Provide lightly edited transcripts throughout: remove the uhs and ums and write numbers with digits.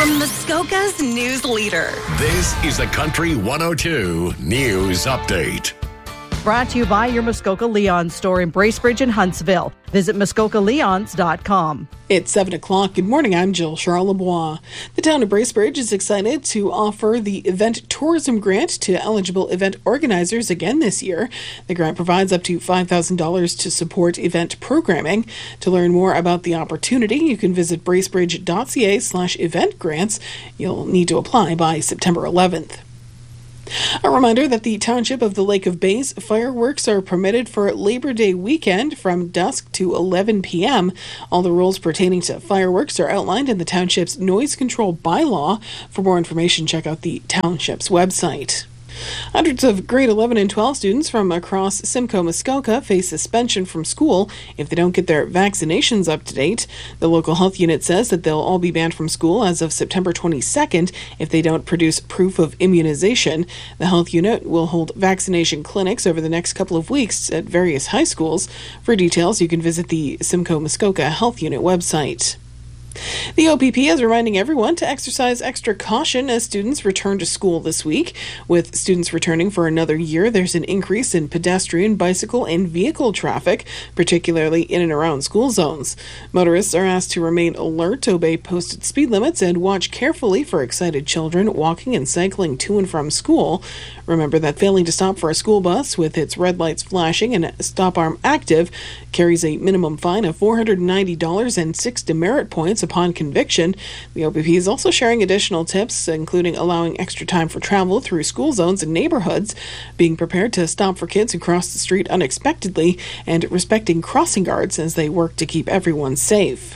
From Muskoka's news leader. This is the Country 102 News Update. Brought to you by your Muskoka Leon's store in Bracebridge and Huntsville. Visit muskokaleons.com. It's 7 o'clock. Good morning. I'm Jill Charlebois. The town of Bracebridge is excited to offer the Event Tourism Grant to eligible event organizers again this year. The grant provides up to $5,000 to support event programming. To learn more about the opportunity, you can visit bracebridge.ca/event grants. You'll need to apply by September 11th. A reminder that the Township of the Lake of Bays fireworks are permitted for Labor Day weekend from dusk to 11 p.m. All the rules pertaining to fireworks are outlined in the Township's noise control bylaw. For more information, check out the Township's website. Hundreds of grade 11 and 12 students from across Simcoe Muskoka face suspension from school if they don't get their vaccinations up to date. The local health unit says that they'll all be banned from school as of September 22nd if they don't produce proof of immunization. The health unit will hold vaccination clinics over the next couple of weeks at various high schools. For details, you can visit the Simcoe Muskoka Health Unit website. The OPP is reminding everyone to exercise extra caution as students return to school this week. With students returning for another year, there's an increase in pedestrian, bicycle, and vehicle traffic, particularly in and around school zones. Motorists are asked to remain alert, obey posted speed limits, and watch carefully for excited children walking and cycling to and from school. Remember that failing to stop for a school bus with its red lights flashing and stop arm active carries a minimum fine of $490 and 6 demerit points upon conviction. The OPP is also sharing additional tips, including allowing extra time for travel through school zones and neighborhoods, being prepared to stop for kids who cross the street unexpectedly, and respecting crossing guards as they work to keep everyone safe.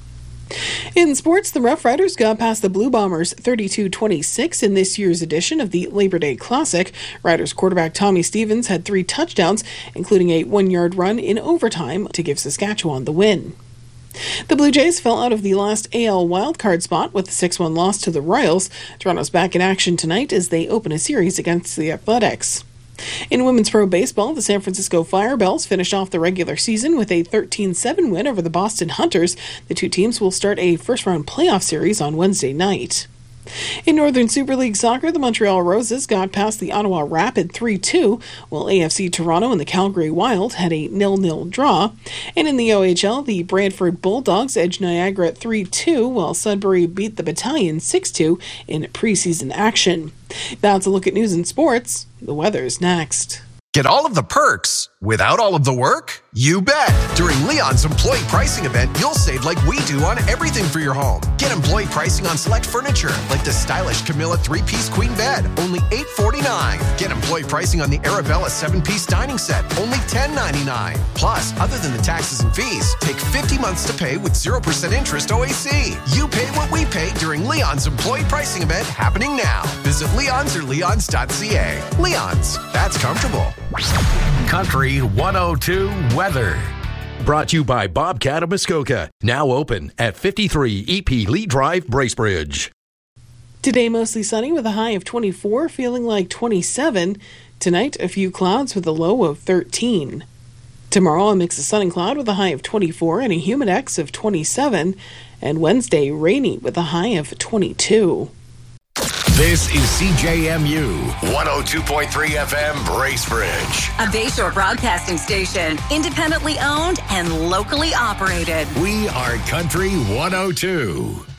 In sports, the Rough Riders got past the Blue Bombers 32-26 in this year's edition of the Labor Day Classic. Riders quarterback Tommy Stevens had 3 touchdowns, including a 1-yard run in overtime to give Saskatchewan the win. The Blue Jays fell out of the last AL wildcard spot with a 6-1 loss to the Royals. Toronto's back in action tonight as they open a series against the Athletics. In women's pro baseball, the San Francisco Firebells finished off the regular season with a 13-7 win over the Boston Hunters. The two teams will start a first-round playoff series on Wednesday night. In Northern Super League Soccer, the Montreal Roses got past the Ottawa Rapid 3-2, while AFC Toronto and the Calgary Wild had a 0-0 draw. And in the OHL, the Brantford Bulldogs edged Niagara 3-2, while Sudbury beat the Battalion 6-2 in preseason action. That's a look at news and sports. The weather's next. Get all of the perks without all of the work? You bet! During Leon's employee pricing event, you'll save like we do on everything for your home. Get employee pricing on select furniture, like the stylish Camilla 3-piece queen bed, only $849. Get employee pricing on the Arabella 7-piece dining set, only $1099. Plus, other than the taxes and fees, take 50 months to pay with 0% interest OAC. You pay what we pay during Leon's employee pricing event happening now. Visit Leon's or leons.ca. Leon's, that's comfortable. Country 102 weather. Brought to you by Bobcat of Muskoka. Now open at 53 EP Lee Drive, Bracebridge. Today, mostly sunny with a high of 24, feeling like 27. Tonight, a few clouds with a low of 13. Tomorrow, a mix of sun and cloud with a high of 24 and a humidex of 27. And Wednesday, rainy with a high of 22. This is CJMU 102.3 FM Bracebridge. A Bayshore broadcasting station, independently owned and locally operated. We are Country 102.